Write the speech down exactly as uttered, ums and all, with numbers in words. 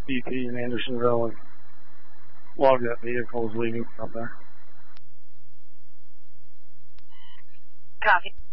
B P in Andersonville and log that vehicle is leaving out there. Copy.